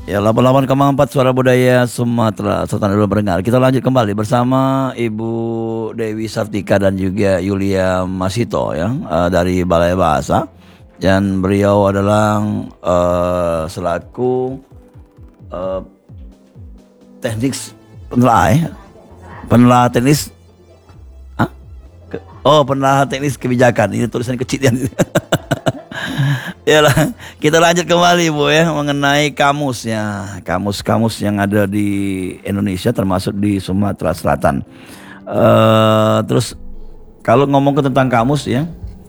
Ya, 88,4 Suara Budaya Sumatera Selatan dulu mendengar. Kita lanjut kembali bersama Ibu Dewi Sartika dan juga Yulia Masito ya, dari Balai Bahasa. Dan beliau adalah selaku teknik penelaah teknis. Penelaah teknis kebijakan. Ini tulisan kecil ya. Yalah, kita lanjut kembali Bu ya, mengenai kamusnya, kamus-kamus yang ada di Indonesia termasuk di Sumatera Selatan. Terus kalau ngomong tentang kamus ya,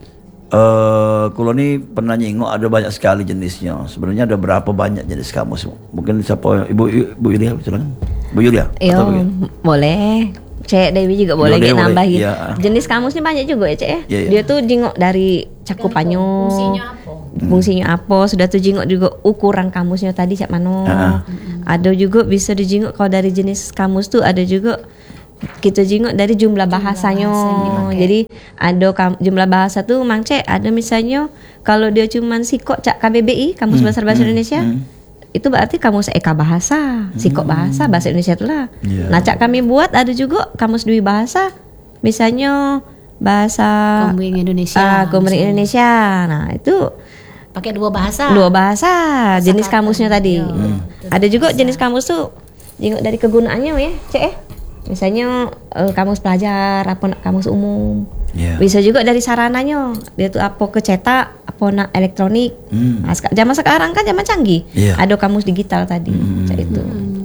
kulo ini pernah nyinggung ada banyak sekali jenisnya. Sebenarnya ada berapa banyak jenis kamus? Mungkin siapa Ibu Yulia, silakan. Bu Yulia. Yo, boleh. Cek Dewi juga boleh nambahin. Ya. Jenis kamusnya banyak juga ya Cek ya. Ya. Dia tuh jingok dari cakupannya. Fungsinya apa? Sudah tuh jingok juga ukuran kamusnya tadi cak mano. Ada juga bisa dijingok kalau dari jenis kamus tuh ada juga kita jingok dari jumlah bahasanya. Jadi ada jumlah bahasa tuh Mang Cek ada misalnya kalau dia cuman sikok cak KBBI, Kamus Besar Bahasa Indonesia. Itu berarti kamus Eka bahasa, sikok bahasa Indonesia itulah. Nah, cak kami buat ada juga kamus dwi bahasa, misalnya bahasa Komering Indonesia. Komering Indonesia. Nah, itu pakai dua bahasa. Jenis kamusnya tadi. Ada juga jenis kamus tuh jenguk dari kegunaannya ya, Cek ya. Misalnya kamus pelajar, apa kamus umum. Bisa juga dari sarananya. Dia tuh apa kecetak, apa nak elektronik. Nah, zaman sekarang kan zaman canggih. Ada kamus digital tadi. Itu.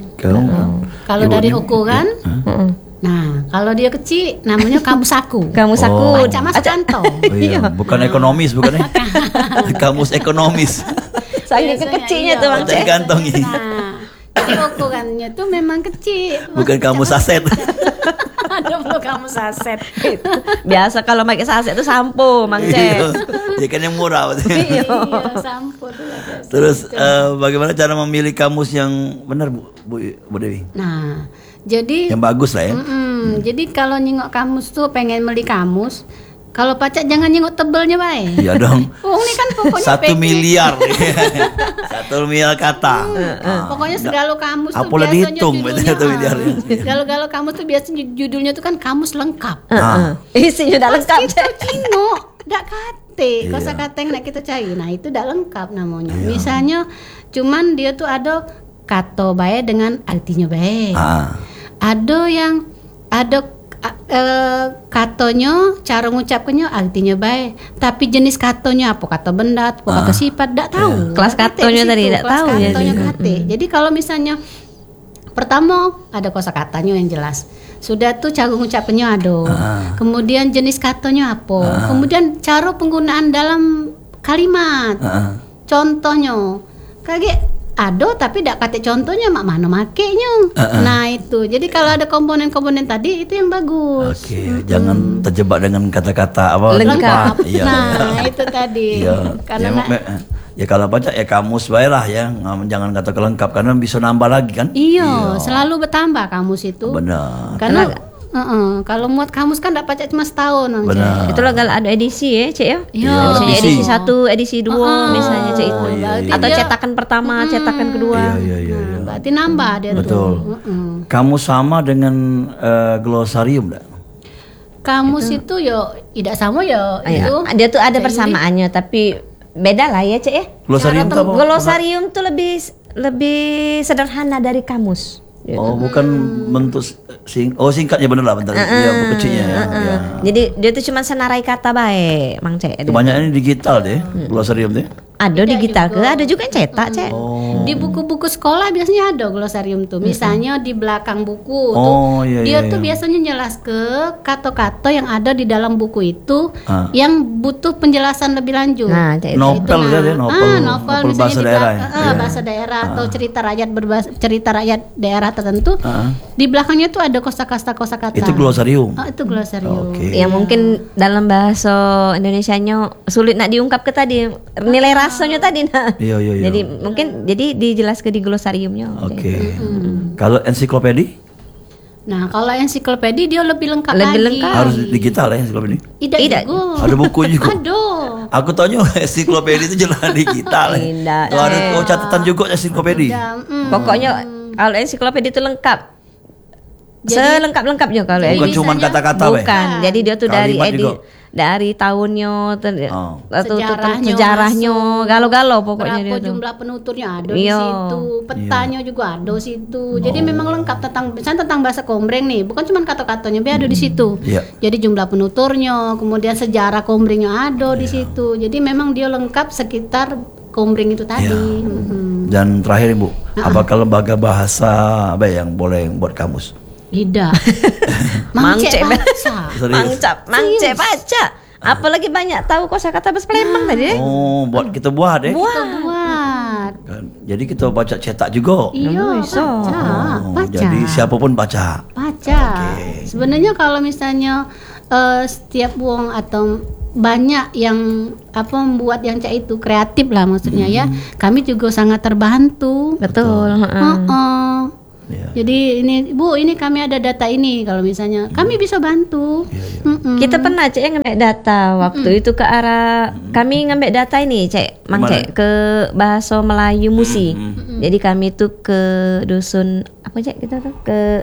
Kalau dari ukuran, nah kalau dia kecil namanya kamus saku. Kamus saku. Baca masuk kantong. Bukan ekonomis, bukan ya? Kamus ekonomis. Saking kecilnya tuh Bang Cek. Kantong ini. Jadi ukurannya tuh memang kecil. Bukan kamus saset. Ada belum kamus saset. Biasa kalau pakai saset itu sampo Mang Cek. Ya kan yang murah. Iya, sampo tuh. Terus bagaimana cara memilih kamus yang benar Bu Dewi? Nah, jadi yang bagus lah ya. Jadi kalau nyingok kamus tuh pengen beli kamus, kalau pacak jangan nyingok tebelnya baik. Iya dong. Ini kan pokoknya 1 miliar. 1 miliar kata. Pokoknya segala kamus tuh Apalah biasanya dihitung judulnya. 1 miliar. Segala kamus tuh biasanya judulnya tuh kan kamus lengkap. Isinya udah lengkap. Itu cingok, dak kate. Kosa kata yang nak kita cari. Nah, itu dak lengkap namanya. Misalnya cuman dia tuh ada kato bae dengan artinya bae. Ada yang ada katonya, cara ngucapkannya artinya baik, tapi jenis katonya apa kata benda, apa kata sifat, tidak tahu. Kelas katonya tadi tidak tahu ya. Jadi kalau misalnya pertama ada kosakatanya yang jelas, sudah tuh cara ngucapkannya ada. Kemudian jenis katonya apa, kemudian cara penggunaan dalam kalimat, contohnya kayak ada tapi tidak kata contohnya mak mana makainya. Nah itu. Jadi kalau ada komponen-komponen tadi itu yang bagus. Jangan terjebak dengan kata-kata apa lengkap. Nah itu tadi. Karena ya kalau baca ya kamus bae lah ya. Jangan kata kelengkap karena bisa nambah lagi kan? Iya, selalu bertambah kamus itu. Benar. Karena kalau muat kamus kan tidak pacak cuma setahun. Benar. Itulah kalau ada edisi ya Cek ya. Misalnya edisi 1, edisi 2 misalnya Cek itu. Atau cetakan pertama, cetakan kedua. Iya. Berarti nambah dia. Betul. Kamus sama dengan glosarium enggak? Kamus itu ya tidak sama ya itu. Dia tuh ada persamaannya tapi beda lah ya Cek ya. Glosarium itu apa? Glosarium tuh lebih sederhana dari kamus. Bukan bentuk singkatnya bener lah bentar. Iya, kecilnya ya. Jadi dia tuh cuma senarai kata baik, Mang Cek. Kebanyakan ini digital deh, glosarium deh. Ada digital ke, ada juga yang cetak Cek. Di buku-buku sekolah biasanya ada glosarium tuh. Misalnya di belakang buku tuh, dia tuh biasanya jelas ke kata-kata yang ada di dalam buku itu yang butuh penjelasan lebih lanjut. Nah, Cek, novel itu, novel bahasa daerah. Bahasa daerah atau cerita rakyat daerah tertentu. Di belakangnya tuh ada kosakata. Itu glosarium. Itu glosarium. Yang mungkin dalam bahasa Indonesianya sulit nak diungkap ke tadi nilai rasanya tadi nah. Iya. Jadi mungkin dijelaskan di glosariumnya. Kalau ensiklopedi? Nah, kalau ensiklopedia dia lebih lengkap Lebih lagi. lengkap. Harus digital ya ensiklopedia. Tidak juga. Ada buku juga. Aduh. Aku taunya ensiklopedia itu jelas digital. Tidak, Tuh ada catatan juga ensiklopedia. Pokoknya kalau ensiklopedia itu lengkap. Selengkap-lengkapnya kalau Bukan edit. cuma kata-kata, Bukan. Jadi dia tuh dari Kalimat edit juga. dari tahunnya Sejarahnya sejarahnya galau-galau pokoknya Berapa dia tuh. jumlah penuturnya ada di Iya. situ, petanya juga ada di situ. Jadi memang lengkap tentang bahasa Kombreng nih, bukan cuma kata-katanya, biar ada di situ. Iya. Jadi jumlah penuturnya, kemudian sejarah Kombrengnya ada di situ. Jadi memang dia lengkap sekitar Kombreng itu tadi. Iya. Dan terakhir Ibu, apakah lembaga bahasa apa yang boleh buat kamus? Tidak. Mangcek baca. Serius? Mangcek baca. Apalagi banyak tahu kosakata bahasa Palembang tadi. Oh, buat kita buat ya? Kita buat. Kan, jadi kita baca cetak juga. Iya, bisa. baca. Jadi siapapun baca. Baca. Oke. Sebenarnya kalau misalnya setiap buang atau banyak yang membuat yang cak itu kreatif lah maksudnya ya. Kami juga sangat terbantu. Betul. Ya. Jadi ini kami ada data ini, kalau misalnya kami bisa bantu. Kita pernah Cek yang ngambil data waktu itu ke arah kami ngambil data ini Cek Mang Cek ke bahasa Melayu Musi. Jadi kami tuh ke dusun apa Cek kita tuh ke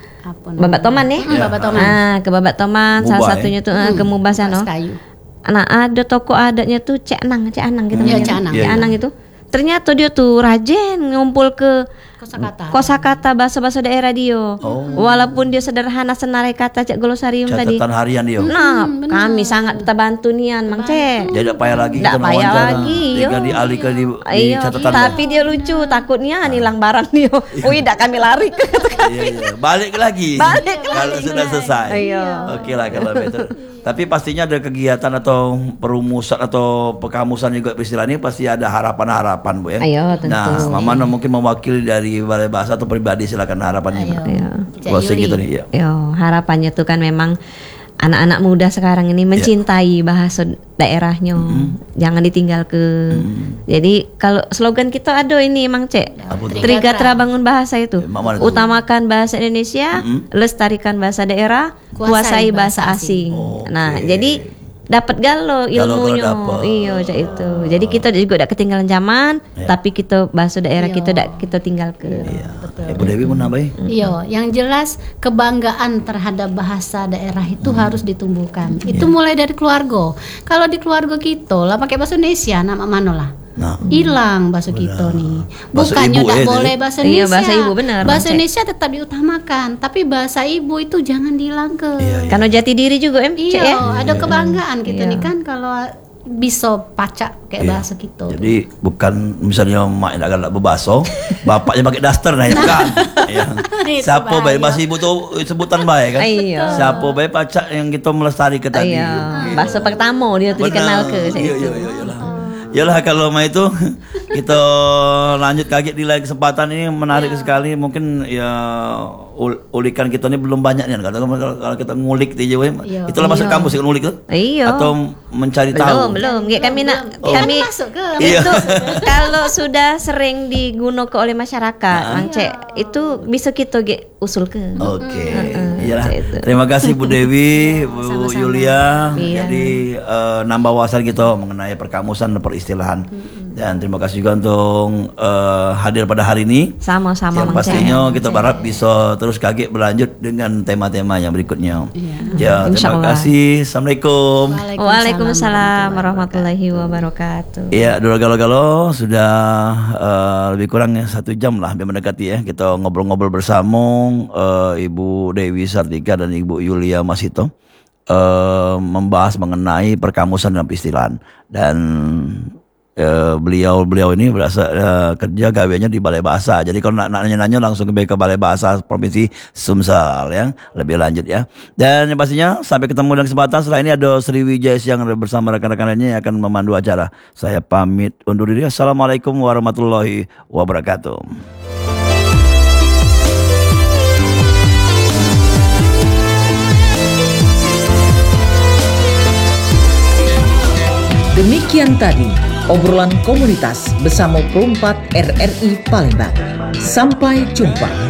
Babat Toman ya. Babat Toman. Ke Babat Toman salah Mubah, satunya tuh ke Mubah sana. Kayu. Nah, ada toko adatnya tuh Cek Anang gitu Iya, namanya. Cek Anang. Cek Anang itu. Ternyata dia tuh rajin ngumpul ke kosakata bahasa-bahasa daerah dia. Walaupun dia sederhana senarai kata Cek Glosarium tadi. Catatan harian dia. Nah, kami sangat terbantu nian Mang Cek. Jadi tak payah lagi Nggak kita payah wawancara. lagi, Tinggal yo. dialihkan di Iya, catatan. tapi dia lucu, takutnya hilang barang dia. Tidak kami lari ke Iya. Balik lagi. Kalau sudah selesai. Iya. Oke lah kalau begitu. Tapi pastinya ada kegiatan atau perumusan atau pekamusan juga istilah ini pasti ada harapan-harapan Bu ya. Ayo, tentu. Nah, Mama mungkin mewakili dari Balai Bahasa atau pribadi silakan harapannya. Bu. Iya. Closing gitu nih ya. Yo, harapannya tuh kan memang anak-anak muda sekarang ini mencintai bahasa daerahnya. Jangan ditinggal ke. Jadi kalau slogan kita ada ini Mang Cek. Apa tuh? Trigatra bangun bahasa itu. Mana tuh? Utamakan bahasa Indonesia, lestarikan bahasa daerah, kuasai bahasa asing. Nah, jadi dapat galau ilmunya. dapet. Iya, Cek itu. Jadi kita juga tidak ketinggalan zaman, tapi kita bahasa daerah kita tidak kita tinggal ke. Iya. Ibu Dewi mau nambahin? Iya, yang jelas kebanggaan terhadap bahasa daerah itu harus ditumbuhkan. Itu mulai dari keluarga. Kalau di keluarga kita lah pakai bahasa Indonesia, nama mana lah? Nah. Hilang bahasa kita nih. Bahasa Bukannya ibu tidak ya, boleh jadi? bahasa Iya, Indonesia. bahasa ibu benar, Bahasa Cek. Indonesia tetap diutamakan, tapi bahasa ibu itu jangan dihilangkan. Karena jati diri juga Cek Iya, ya. ada kebanggaan gitu Iya. nih kan kalau bisa pacak kayak bahasa kita. Jadi bukan misalnya mak nak berbahasa, bapaknya pakai daster nah itu kan. Ya. Itu Siapa bahaya. baik bahasa ibu tuh sebutan baik kan? Iya. Siapa baik pacak yang kita melestarikan tadi. Iya, bahasa pertama dia tuh dikenal ke Cek Iya, itu. iya. Yalah kalau mah itu kita lanjut kaget di lain kesempatan ini menarik sekali. Mungkin ya ulikan kita ini belum banyak nih kan. Kalau kita ngulik di Jawa, itulah masuk kampus kan ngulik tuh. Iya. Atau mencari tahu. Belum. Ya, kami nak Kami kami masuk ke Iya. itu kalau sudah sering digunakan oleh masyarakat, Mang Cek, itu bisa kita usul ke. Oke, iyalah. itu. Terima kasih Bu Dewi, Bu Yulia. Iya. Jadi nambah wawasan kita mengenai perkamusan dan peristilahan. Dan terima kasih juga untuk hadir pada hari ini. Sama-sama Yang Mang Cek. pastinya kita berharap bisa terus kaget berlanjut dengan tema-tema yang berikutnya. Ya, terima Insyaallah. kasih. Assalamualaikum. Waalaikumsalam warahmatullahi wabarakatuh. Iya, dulu galau-galau sudah lebih kurang 1 jam lah hampir mendekati ya. Kita ngobrol-ngobrol bersama Ibu Dewi Sartika dan Ibu Yulia Masito membahas mengenai perkamusan dan peristilahan. Dan beliau ini berasa kerja gaweanya di Balai Bahasa. Jadi kalau nak nanya-nanya langsung ke Balai Bahasa Provinsi Sumsel ya, lebih lanjut ya. Dan yang pastinya sampai ketemu dalam kesempatan setelah ini ada Sri Wijaya yang bersama rekan-rekan lainnya yang akan memandu acara. Saya pamit undur diri. Assalamualaikum warahmatullahi wabarakatuh. Demikian tadi obrolan komunitas bersama Perumpat RRI Palembang. Sampai jumpa.